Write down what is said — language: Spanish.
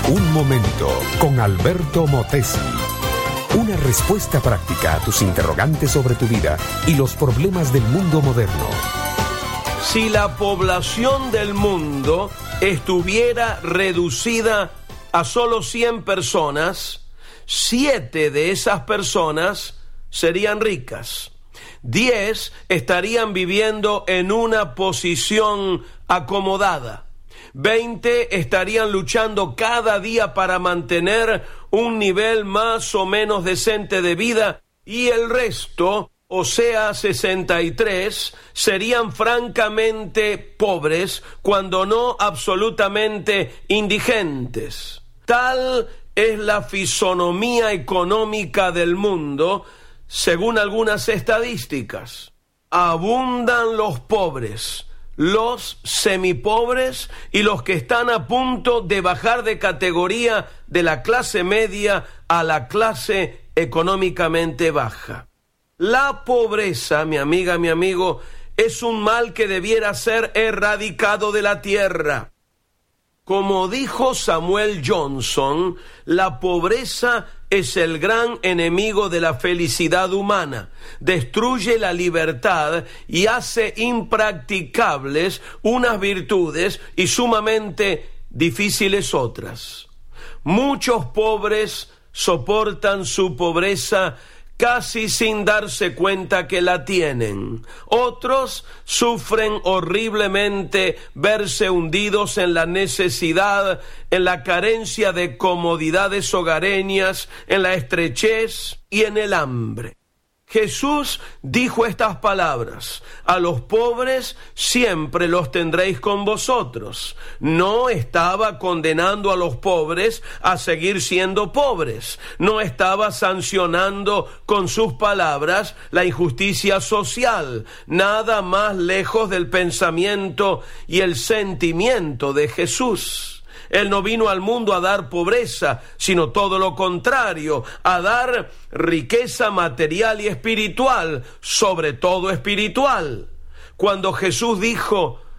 Un momento con Alberto Motesi. Una respuesta práctica a tus interrogantes sobre tu vida y los problemas del mundo moderno. Si la población del mundo estuviera reducida a solo 100 personas, 7 de esas personas serían ricas. 10 estarían viviendo en una posición acomodada. 20 estarían luchando cada día para mantener un nivel más o menos decente de vida, y el resto, o sea 63, serían francamente pobres, cuando no absolutamente indigentes. Tal es la fisonomía económica del mundo, según algunas estadísticas. Abundan los pobres, los semipobres y los que están a punto de bajar de categoría de la clase media a la clase económicamente baja. La pobreza, mi amiga, mi amigo, es un mal que debiera ser erradicado de la tierra. Como dijo Samuel Johnson, la pobreza es el gran enemigo de la felicidad humana. Destruye la libertad y hace impracticables unas virtudes y sumamente difíciles otras. Muchos pobres soportan su pobreza casi sin darse cuenta que la tienen. Otros sufren horriblemente verse hundidos en la necesidad, en la carencia de comodidades hogareñas, en la estrechez y en el hambre. Jesús dijo estas palabras: a los pobres siempre los tendréis con vosotros. No estaba condenando a los pobres a seguir siendo pobres. No estaba sancionando con sus palabras la injusticia social. Nada más lejos del pensamiento y el sentimiento de Jesús. Él no vino al mundo a dar pobreza, sino todo lo contrario, a dar riqueza material y espiritual, sobre todo espiritual. Cuando Jesús dijo: